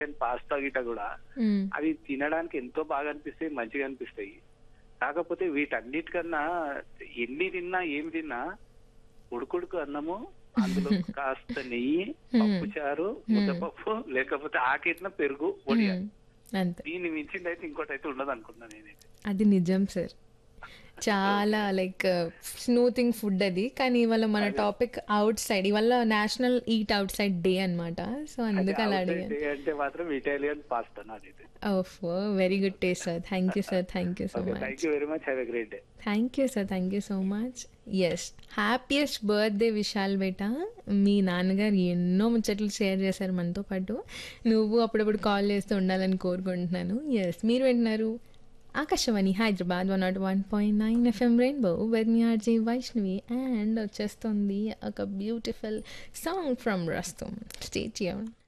Pasta గిట కూడా హ్మ్. అవి తినడానికి ఎంతో బాగా అనిపిస్తాయి, మంచిగా అనిపిస్తాయి. కాకపోతే వీటన్నిటికన్నా ఎన్ని తిన్నా ఏం తిన్నా ఉడుకుడుకు అన్నము, అందులో కాస్త నెయ్యి, హ్మ్. పప్పు చారు, హ్మ్. ముద్దపప్పు, లేకపోతే ఆకేసిన పెరుగు హ్మ్. వడియాలు. అంతే. దీన్ని మించింది అయితే ఇంకోటి అయితే ఉండదు అనుకుంటున్నాను నేనైతే. అది నిజం సార్. చాలా ఓకే. లైక్ స్మూతింగ్ ఫుడ్ అది. కానీ ఇవాళ మన అదే టాపిక్ ఔట్ సైడ్. ఇవాళ national eat out side day అనమాట. సో, అదే అందుకు అలా అవుట్ సైడ్ అడిగాను. డే అంటే మాత్రం ఇటాలియన్ పాస్తా నాదైతే. ఓఫో! Very good taste sir. Thank you sir. Thank you so okay. Much. Thank you very much. Have a great day. Thank you sir. Thank you so much. Yes. Happiest birthday Vishal బేటా. మీ నాన్నగారు ఎన్నో ముచ్చట్లు share చేశారు మనతో పాటు. నువ్వు అప్పుడప్పుడు call చేస్తూ ఉండాలని కోరుకుంటున్నాను. యెస్. మీరు వింటున్నారు Akashvani Hyderabad 101.9 FM rainbow with me RJ Vaishnavi and వచ్చేస్తుంది ఒక beautiful song from రస్తమ్. Stay tuned.